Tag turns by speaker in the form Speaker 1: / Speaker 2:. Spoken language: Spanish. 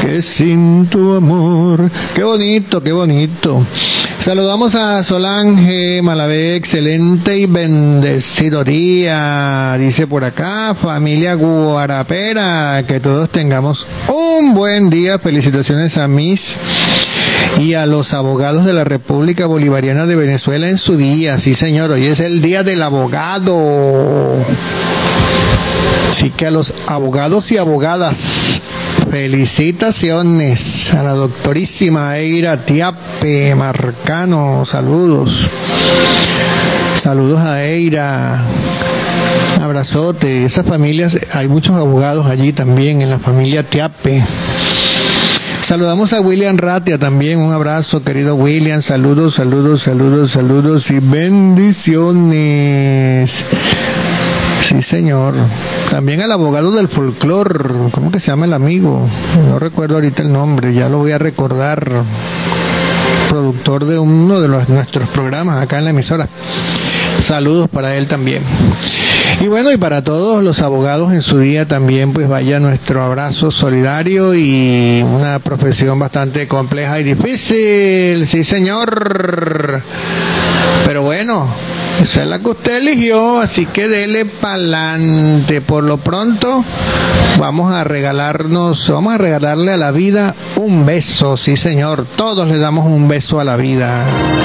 Speaker 1: que sin tu amor. Qué bonito, qué bonito. Saludamos a Solange Malavé, excelente y bendecido día, dice por acá, familia Guarapera, que todos tengamos un buen día. Felicitaciones a mis y a los abogados de la República Bolivariana de Venezuela en su día. Sí, señor, hoy es el día del abogado. Así que a los abogados y abogadas, felicitaciones. A la doctorísima Eira Tiape Marcano, saludos. Saludos a Eira. Abrazote. Esas familias, hay muchos abogados allí también en la familia Tiape. Saludamos a William Ratia también, un abrazo, querido William, saludos y bendiciones. Sí, señor. También al abogado del folclor, ¿cómo que se llama el amigo? No recuerdo ahorita el nombre, ya lo voy a recordar. Productor de uno de nuestros programas acá en la emisora. Saludos para él también. Y bueno, y para todos los abogados en su día también, pues vaya nuestro abrazo solidario, y una profesión bastante compleja y difícil, sí señor. Pero bueno, esa es la que usted eligió, así que dele pa'lante. Por lo pronto, vamos a regalarle a la vida un beso, sí señor. Todos le damos un beso a la vida.